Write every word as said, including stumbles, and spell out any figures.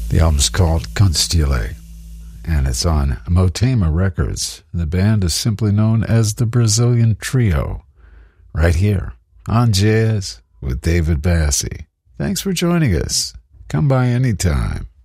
The album's called Constile, and it's on Motema Records. The band is simply known as the Brazilian Trio, right here on Jazz with David Bassie. Thanks for joining us. Come by anytime.